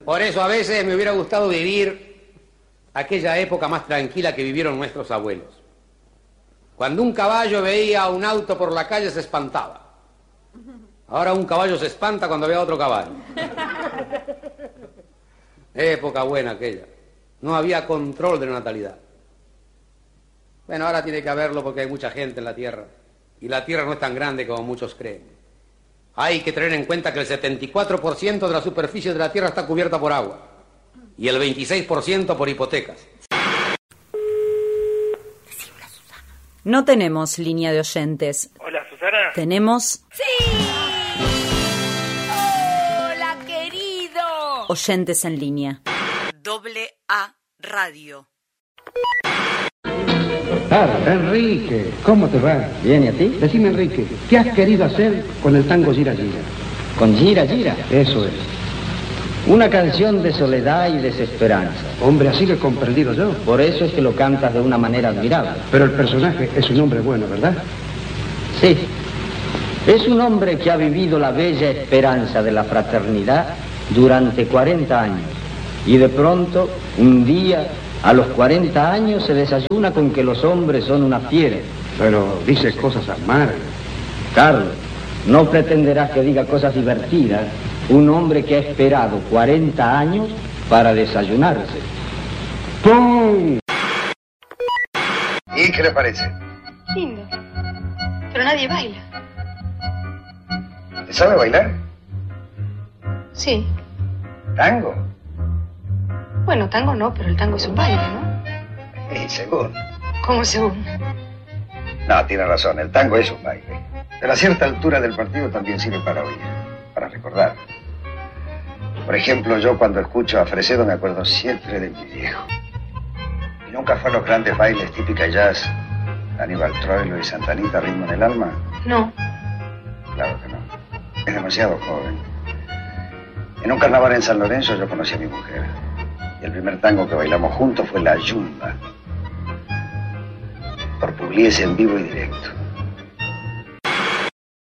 Por eso a veces me hubiera gustado vivir aquella época más tranquila que vivieron nuestros abuelos. Cuando un caballo veía un auto por la calle se espantaba. Ahora un caballo se espanta cuando ve a otro caballo. Época buena aquella. No había control de la natalidad. Bueno, ahora tiene que haberlo porque hay mucha gente en la Tierra. Y la Tierra no es tan grande como muchos creen. Hay que tener en cuenta que el 74% de la superficie de la Tierra está cubierta por agua. Y el 26% por hipotecas. No tenemos línea de oyentes. Hola, Susana. Tenemos... ¡Sí! ¡Hola, querido! oyentes en línea. AA Radio. Enrique, ¿cómo te va? Bien, ¿y a ti? Decime, Enrique, ¿qué has querido hacer con el tango Gira Gira? Con Gira Gira. Eso es. Una canción de soledad y desesperanza. Hombre, así lo he comprendido yo. Por eso es que lo cantas de una manera admirable. Pero el personaje es un hombre bueno, ¿verdad? Sí. Es un hombre que ha vivido la bella esperanza de la fraternidad durante 40 años. Y de pronto, un día, a los 40 años, se desayuna con que los hombres son una fiera. Pero dice cosas amargas. Carlos, no pretenderás que diga cosas divertidas un hombre que ha esperado 40 años para desayunarse. ¡Pum! ¿Y qué le parece? Lindo. Pero nadie baila. ¿Te sabe bailar? Sí. ¿Tango? Bueno, tango no, pero el tango es un baile, ¿no? Y según. ¿Cómo según? No, tiene razón, el tango es un baile. Pero a cierta altura del partido también sirve para oír, para recordar. Por ejemplo, yo cuando escucho a Fresedo me acuerdo siempre de mi viejo. ¿Y nunca fue a los grandes bailes típica jazz? Aníbal Troilo y Santa Anita, Ritmo en el Alma. No. Claro que no. Es demasiado joven. En un carnaval en San Lorenzo yo conocí a mi mujer. Y el primer tango que bailamos juntos fue La Yumba. Por Pugliese en vivo y directo.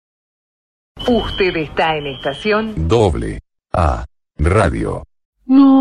Usted está en estación AA Radio. No.